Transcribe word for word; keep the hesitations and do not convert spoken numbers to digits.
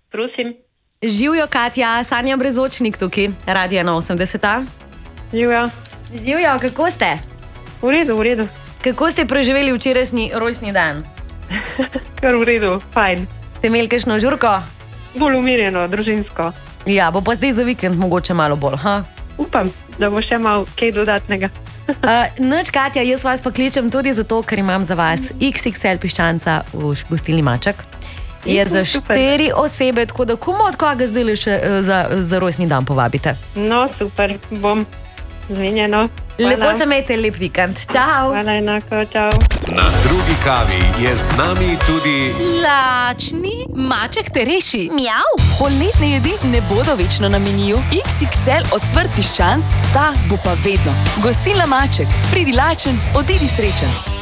Prosim. Živjo, Katja, Sanja Brezočnik tukaj, Radio ena osemdeset. Živjo. Živjo, kako ste? V redu, v redu. Kako ste preživeli včerajšnji rojstni dan? Kar v redu, fajn. Ste imeli kakšno žurko? Bolj umirjeno, družinsko. Ja, bo pa zdaj za vikend mogoče malo bolj, ha? Upam, da bo še malo kaj dodatnega. uh, Noč, Katja, jaz vas pa kličem tudi zato, ker imam za vas iks iks el piščanca v gostilni Maček. Je za štiri osebe, tako da komu od koga zdaj še uh, za, za rojstni dan povabite? No, super, bom zmenjeno. Lepo se imejte, lep vikend. Čau. Hvala enako, čau. Na drugi kavi je z nami tudi Lačni Maček te reši. Mjav. Poletne jedi ne bodo večno na meniju. iks iks el ocvrt piščanc, ta bo pa vedno. Gostilna Maček, pridi lačen, odidi srečen.